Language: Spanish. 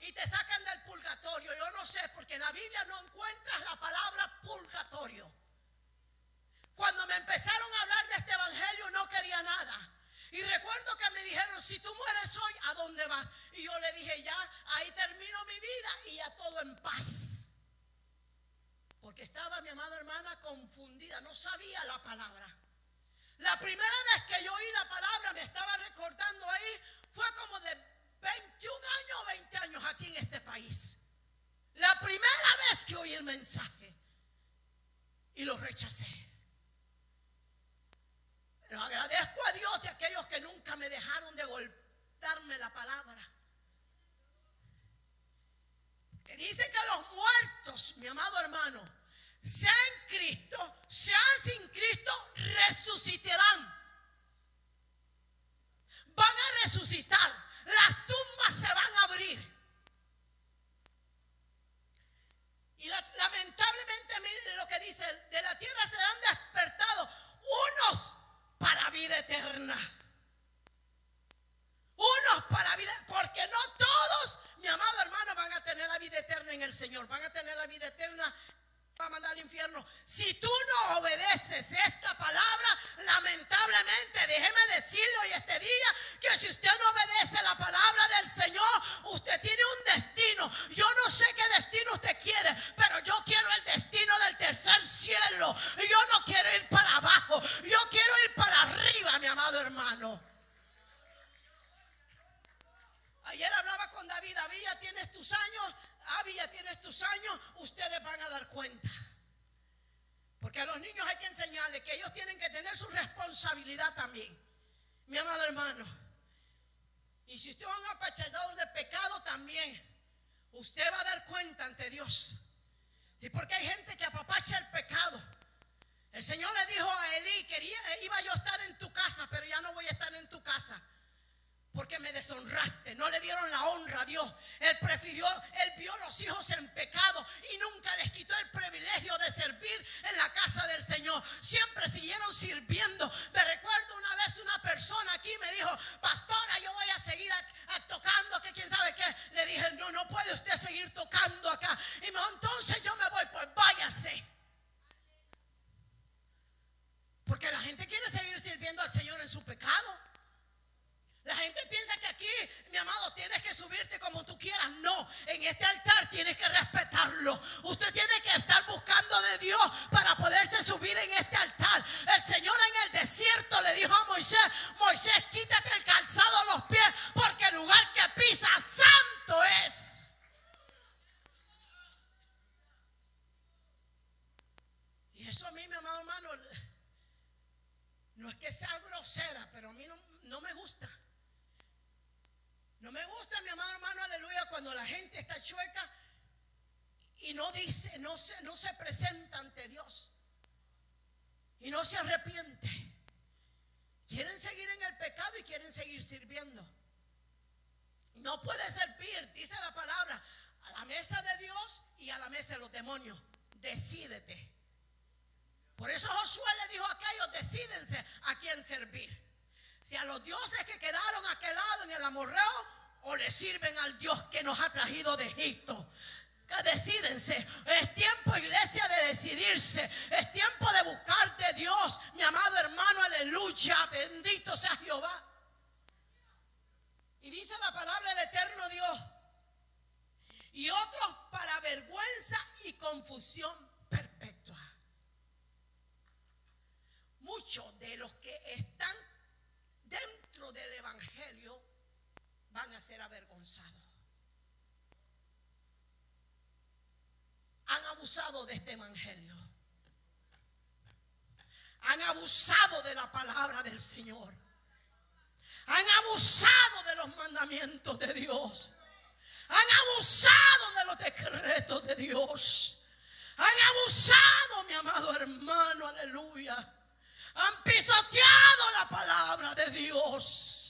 y te sacan del purgatorio. Yo no sé, porque en la Biblia no encuentras la palabra purgatorio. Cuando me empezaron a hablar de este evangelio no quería nada. Y recuerdo que me dijeron, si tú mueres hoy, ¿a dónde vas? Y yo le dije, ya, ahí termino mi vida y ya todo en paz. Porque estaba mi amada hermana confundida, no sabía la palabra. La primera vez que yo oí la palabra, me estaba recordando ahí, fue como de 21 años o 20 años aquí en este país. La primera vez que oí el mensaje y lo rechacé. Pero agradezco a Dios de aquellos que nunca me dejaron de darme la palabra. Que dice que los muertos, mi amado hermano, sean Cristo, sean sin Cristo, resucitarán. Van a resucitar. Las tumbas se van a abrir. Y lamentablemente, miren lo que dice, de la tierra se han despertado unos para vida eterna. Unos para vida, porque no todos, mi amado hermano, van a tener la vida eterna en el Señor. Van a tener la vida eterna, va a mandar al infierno. Si tú no obedeces esta palabra, lamentablemente, déjeme decirle hoy este día, que si usted no obedece la palabra del Señor, usted tiene un destino. Yo no sé qué destino usted quiere, pero yo quiero el destino del tercer cielo. Yo no quiero ir para abajo, yo quiero ir para arriba, mi amado hermano. Ayer hablaba con David. David, ya tienes tus años. Abby, ya tienes tus años. Ustedes van a dar cuenta. Porque a los niños hay que enseñarles que ellos tienen que tener su responsabilidad también, mi amado hermano. Y si usted es un apachador de pecado también, usted va a dar cuenta ante Dios. Sí, porque hay gente que apapacha el pecado. El Señor le dijo a Elí, iba yo a estar en tu casa, pero ya no voy a estar en tu casa, porque me deshonraste. No le dieron la honra a Dios. Él vio los hijos en pecado y nunca les quitó el privilegio de servir en la casa del Señor. Siempre siguieron sirviendo. Me recuerdo una vez una persona aquí me dijo, pastora, yo voy a seguir tocando, que quién sabe qué. Le dije, no puede usted seguir tocando acá. Y me dijo, entonces yo me voy. Pues váyase. Porque la gente quiere seguir sirviendo al Señor en su pecado. La gente piensa que aquí, mi amado, tienes que subirte como tú quieras. No, en este altar tienes que respetarlo. Usted tiene que estar buscando de Dios para poderse subir en este altar. El Señor en el desierto le dijo a Moisés, Moisés, quítate el calzado a los pies, porque el lugar que pisas santo es. Y eso a mí, mi amado hermano, no es que sea grosera, pero a mí no me gusta. No me gusta, mi amado hermano, aleluya, cuando la gente está chueca y no dice, no se presenta ante Dios y no se arrepiente. Quieren seguir en el pecado y quieren seguir sirviendo. No puede servir, dice la palabra, a la mesa de Dios y a la mesa de los demonios. Decídete. Por eso Josué le dijo a aquellos, decídense a quién servir. Si a los dioses que quedaron a aquel lado en el amorreo, o le sirven al Dios que nos ha traído de Egipto. Decídense. Es tiempo, iglesia, de decidirse. Es tiempo de buscar de Dios, mi amado hermano, aleluya, bendito sea Jehová. Y dice la palabra del eterno Dios, y otros para vergüenza y confusión perpetua. Muchos de los que están dentro del evangelio van a ser avergonzados. Han abusado de este evangelio. Han abusado de la palabra del Señor. Han abusado de los mandamientos de Dios. Han abusado de los decretos de Dios. Han abusado, mi amado hermano, aleluya. Han pisoteado la palabra de Dios.